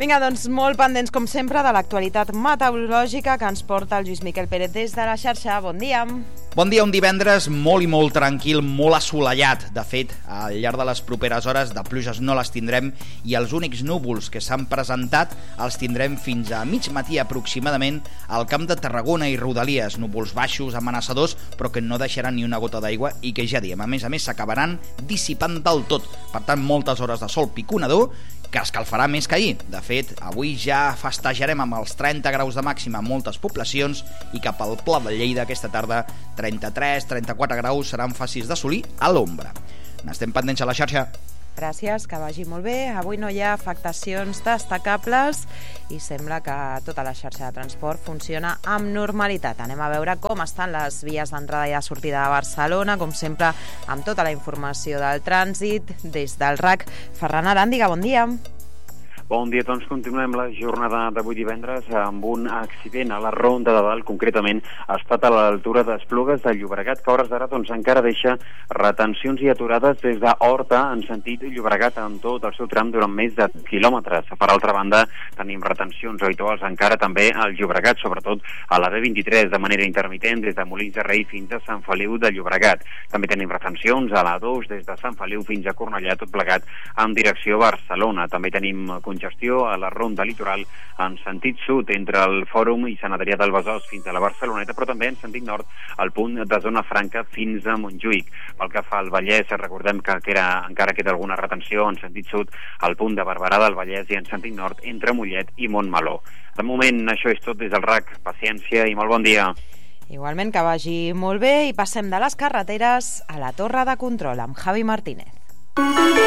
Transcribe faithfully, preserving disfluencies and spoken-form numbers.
Vinga, doncs molt pendents, com sempre, de l'actualitat meteorològica que ens porta el Lluís Miquel Pérez des de la xarxa. Bon dia. Bon dia, un divendres molt i molt tranquil, molt assolellat. De fet, al llarg de les properes hores de pluges no les tindrem i els únics núvols que s'han presentat els tindrem fins a mig matí aproximadament al Camp de Tarragona i Rodalies. Núvols baixos, amenaçadors, però que no deixaran ni una gota d'aigua i que ja diem, a més a més, s'acabaran dissipant del tot. Per tant, moltes hores de sol piconador que escalfarà més que ahir. De fet, avui ja festejarem amb els trenta graus de màxima en moltes poblacions i cap al Pla de Lleida aquesta tarda trenta-tres trenta-quatre graus seran fàcils d'assolir a l'ombra. N'estem pendents a la xarxa. Gràcies, que vagi molt bé. Avui no hi ha afectacions destacables i sembla que tota la xarxa de transport funciona amb normalitat. Anem a veure com estan les vies d'entrada i de sortida de Barcelona, com sempre, amb tota la informació del trànsit. Des del R A C, Ferran Aràndiga, bon dia. Bon dia, doncs continuem la jornada d'avui divendres amb un accident a la Ronda de Dalt, concretament ha estat a l'altura d'Esplugues de Llobregat, que a hores d'ara doncs, encara deixa retencions i aturades des d'Horta en sentit Llobregat en tot el seu tram durant més de quilòmetres. Per altra banda, tenim retencions habituals encara també al Llobregat, sobretot a la B vint-i-tres de manera intermitent des de Molins de Rei fins a Sant Feliu de Llobregat. També tenim retencions a la dos des de Sant Feliu fins a Cornellà, tot plegat en direcció a Barcelona. També tenim congestió a la Ronda Litoral en sentit sud entre el Fòrum i Sant Adrià del Besòs fins a la Barceloneta, però també en sentit nord al punt de Zona Franca fins a Montjuïc. Pel que fa al Vallès, recordem que era, encara queda alguna retenció en sentit sud al punt de Barberà del Vallès i en sentit nord entre Mollet i Montmeló. De moment això és tot des del R A C. Paciència i molt bon dia. Igualment, que vagi molt bé i passem de les carreteres a la torre de control amb Javi Martínez.